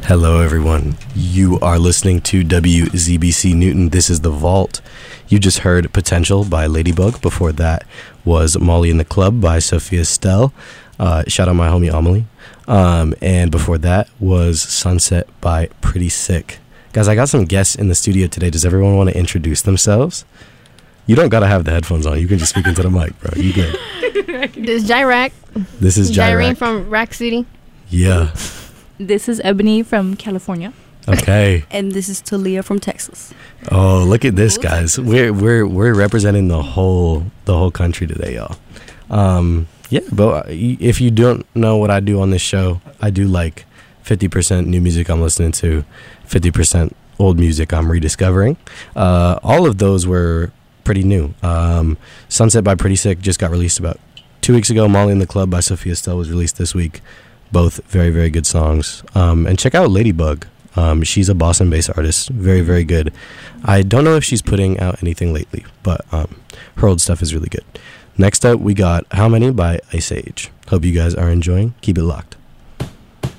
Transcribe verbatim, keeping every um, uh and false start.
Hello, everyone. You are listening to W Z B C Newton. This is The Vault. You just heard Potential by Ladybug. Before that was Molly in the Club by Sophia Stell. Uh, shout out my homie Amelie. Um, and before that was Sunset by Pretty Sick. Guys, I got some guests in the studio today. Does everyone want to introduce themselves? You don't got to have the headphones on. You can just speak into the mic, bro. You good. This is Jirac. This is Jirac. Jyrene from Rack City. Yeah. This is Ebony from California. Okay. And this is Talia from Texas. Oh, look at this, guys. We're we're we're representing the whole the whole country today, y'all. Um, yeah, but if you don't know what I do on this show, I do like fifty percent new music I'm listening to, fifty percent old music I'm rediscovering. Uh, all of those were pretty new. Um, Sunset by Pretty Sick just got released about two weeks ago. Molly in the Club by Sophia Stell was released this week. Both very, very good songs. Um, and check out Ladybug. Um, she's a Boston-based artist. Very, very good. I don't know if she's putting out anything lately, but um, her old stuff is really good. Next up, we got How Many by Ice Age. Hope you guys are enjoying. Keep it locked.